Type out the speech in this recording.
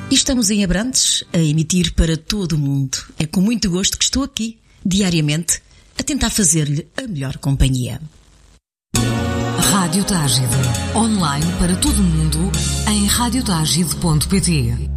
E estamos em Abrantes, a emitir para todo o mundo. É com muito gosto que estou aqui, diariamente, a tentar fazer-lhe a melhor companhia. Rádio Tágide. Online para todo o mundo em radiotagide.pt.